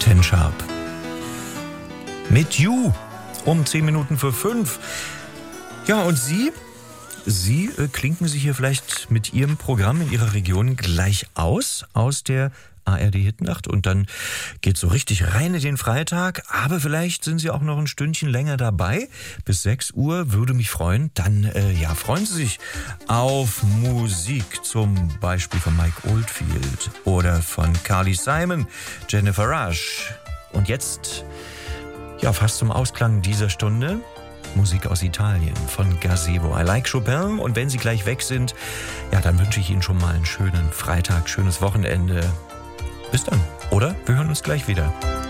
10 Sharp. Mit You um 10 Minuten vor 5. Ja, und Sie klinken sich hier vielleicht mit Ihrem Programm in Ihrer Region gleich aus der ARD-Hitnacht und dann geht so richtig rein in den Freitag, aber vielleicht sind Sie auch noch ein Stündchen länger dabei, bis 6 Uhr, würde mich freuen. Dann freuen Sie sich auf Musik, zum Beispiel von Mike Oldfield oder von Carly Simon, Jennifer Rush. Und jetzt, fast zum Ausklang dieser Stunde, Musik aus Italien von Gazebo. I like Chopin. Und wenn Sie gleich weg sind, dann wünsche ich Ihnen schon mal einen schönen Freitag, schönes Wochenende. Bis dann, oder? Wir hören uns gleich wieder.